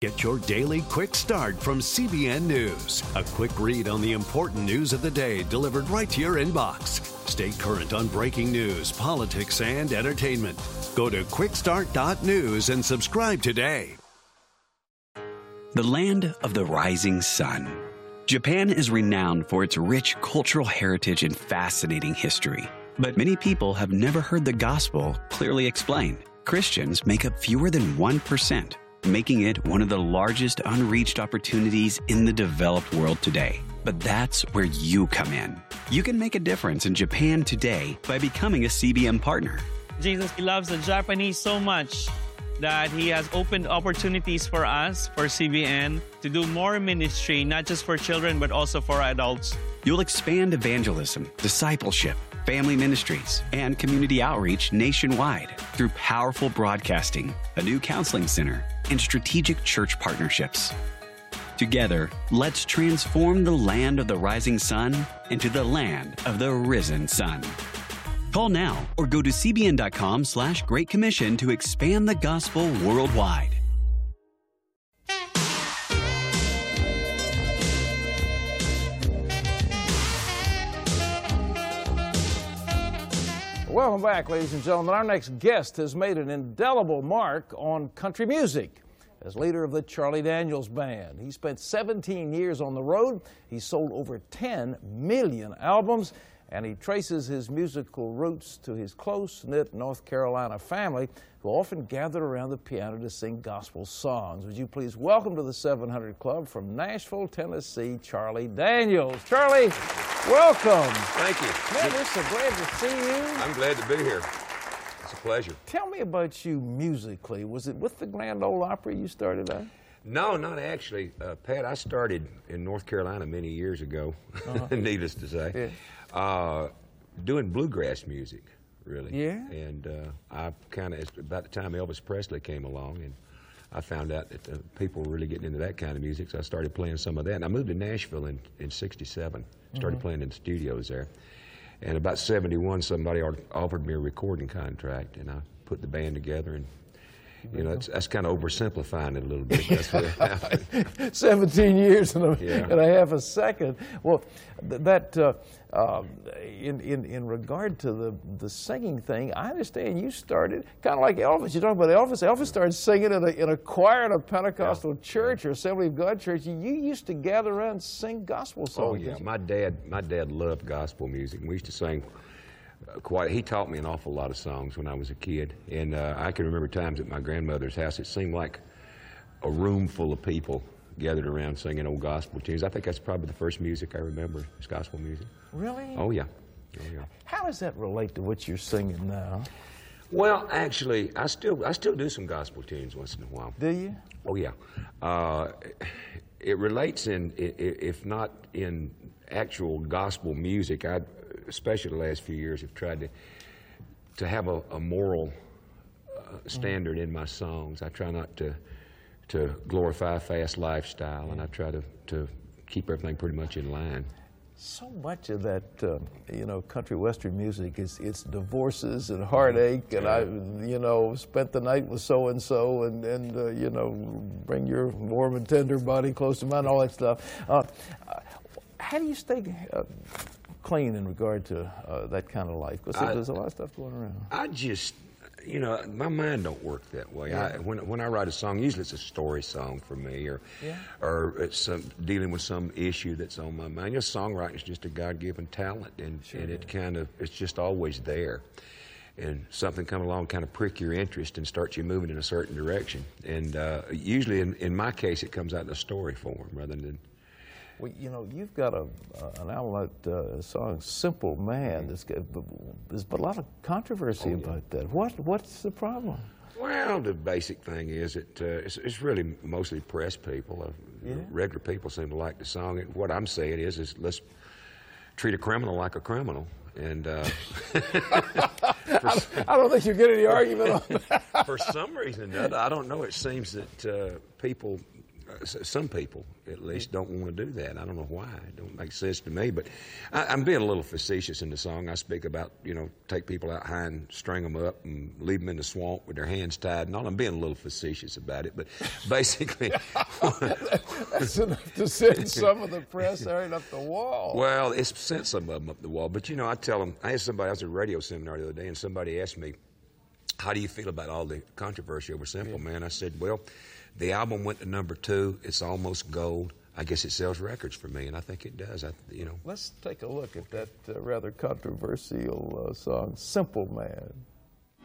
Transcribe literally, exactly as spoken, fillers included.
Get your daily quick start from C B N News. A quick read on the important news of the day delivered right to your inbox. Stay current on breaking news, politics, and entertainment. Go to quick start dot news and subscribe today. The land of the rising sun. Japan is renowned for its rich cultural heritage and fascinating history. But many people have never heard the gospel clearly explained. Christians make up fewer than one percent, making it one of the largest unreached opportunities in the developed world today. But that's where you come in. You can make a difference in Japan today by becoming a C B M partner. Jesus loves the Japanese so much that he has opened opportunities for us, for C B N, to do more ministry, not just for children, but also for adults. You'll expand evangelism, discipleship, family ministries, and community outreach nationwide through powerful broadcasting, a new counseling center, and strategic church partnerships. Together, let's transform the land of the rising sun into the land of the risen sun. Call now or go to c b n dot com slash great commission to expand the gospel worldwide. Welcome back, ladies and gentlemen. Our next guest has made an indelible mark on country music. As leader of the Charlie Daniels Band, he spent seventeen years on the road. He sold over ten million albums, and he traces his musical roots to his close-knit North Carolina family, who often gathered around the piano to sing gospel songs. Would you please welcome to the seven hundred Club from Nashville, Tennessee, Charlie Daniels. Charlie, welcome. Thank you. Man, we're so glad to see you. I'm glad to be here. It's a pleasure. Tell me about you musically. Was it with the Grand Ole Opry you started out? No, not actually. Uh, Pat, I started in North Carolina many years ago, uh-huh. needless to say, yeah. uh, doing bluegrass music, really. Yeah? And uh, I kind of, about the time Elvis Presley came along, and I found out that uh, people were really getting into that kind of music, so I started playing some of that. And I moved to Nashville in, in sixty-seven, started mm-hmm. playing in the studios there. And about seventy-one, somebody offered me a recording contract, and I put the band together, and you know, it's, that's kind of oversimplifying it a little bit. That's what happened. seventeen years and a, yeah. and a half a second. Well, th that uh, uh, in, in, in regard to the, the singing thing, I understand you started kind of like Elvis. You talk about Elvis. Elvis started singing in a, in a choir in a Pentecostal yeah. church or Assembly of God church. You used to gather around and sing gospel songs. Oh, yeah. My dad, my dad loved gospel music. We used to sing quite. He taught me an awful lot of songs when I was a kid, and uh, I can remember times at my grandmother's house. It seemed like a room full of people gathered around singing old gospel tunes. I think that's probably the first music I remember, is gospel music. Really? Oh yeah. Oh yeah. How does that relate to what you're singing now? Well, actually, I still I still do some gospel tunes once in a while. Do you? Oh yeah. Uh, it relates in, if not in actual gospel music. I especially the last few years, have tried to to have a, a moral uh, standard in my songs. I try not to to glorify a fast lifestyle, and I try to, to keep everything pretty much in line. So much of that, uh, you know, country western music is it's divorces and heartache, and I, you know, spent the night with so and so, and and uh, you know, bring your warm and tender body close to mine, all that stuff. Uh, how do you stay Uh, clean in regard to uh, that kind of life? Because there's a lot of stuff going around. I just, you know, my mind don't work that way. Yeah. I, when, when I write a song, usually it's a story song for me, or yeah. or it's some, dealing with some issue that's on my mind. You know, songwriting is just a God-given talent, and, sure and it kind of, it's just always there. And something come along, kind of prick your interest and start you moving in a certain direction. And uh, usually, in, in my case, it comes out in a story form rather than. Well, you know, you've got a, uh, an album, that, uh, a song, Simple Man. There's, there's a lot of controversy oh, yeah. about that. What, what's the problem? Well, the basic thing is that uh, it's, it's really mostly press people. Uh, yeah. Regular people seem to like the song. And what I'm saying is, is let's treat a criminal like a criminal. And uh, I, I don't think you get any argument on that. For some reason, I don't know. It seems that uh, people some people, at least, don't want to do that. I don't know why. It don't make sense to me. But I, I'm being a little facetious in the song. I speak about, you know, take people out high and string them up and leave them in the swamp with their hands tied and all. I'm being a little facetious about it. But basically... That's enough to send some of the press right up the wall. Well, it's sent some of them up the wall. But, you know, I tell them, I had somebody, I was at a radio seminar the other day, and somebody asked me, how do you feel about all the controversy over Simple yeah. Man? I said, well, the album went to number two. It's almost gold. I guess it sells records for me, and I think it does. I, you know. Let's take a look at that uh, rather controversial uh, song, Simple Man.